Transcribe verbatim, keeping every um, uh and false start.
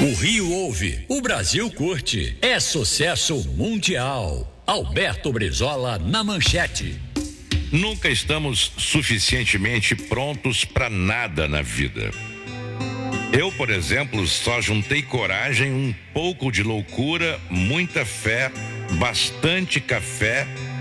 O Rio ouve, o Brasil curte. É sucesso mundial. Alberto Brizola na manchete. Nunca estamos suficientemente prontos para nada na vida. Eu, por exemplo, só juntei coragem, um pouco de loucura, muita fé, bastante café